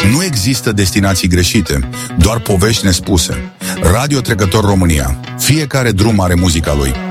Nu există destinații greșite, doar povești nespuse. Radio Trecător România. Fiecare drum are muzica lui.